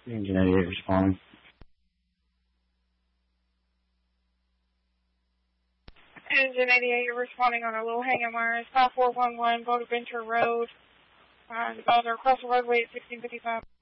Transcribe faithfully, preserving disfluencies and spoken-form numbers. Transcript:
Engine eighty-eight responding. Engine eighty-eight, you're responding on a low hanging wire. It's five four one one, Bonaventure Road. Uh, the Bowser across the roadway at sixteen fifty-five.